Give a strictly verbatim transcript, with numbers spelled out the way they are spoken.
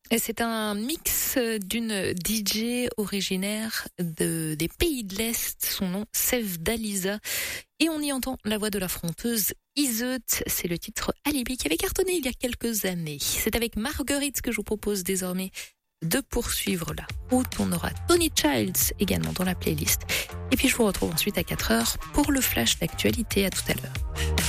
Et c'est un mix d'une D J originaire de, des pays de l'Est, son nom Sevdaliza. Et on y entend la voix de l'affronteuse Iseut, c'est le titre Alibi qui avait cartonné il y a quelques années. C'est avec Marguerite que je vous propose désormais de poursuivre la route. On aura Tony Childs également dans la playlist. Et puis je vous retrouve ensuite à quatre heures pour le flash d'actualité. À tout à l'heure.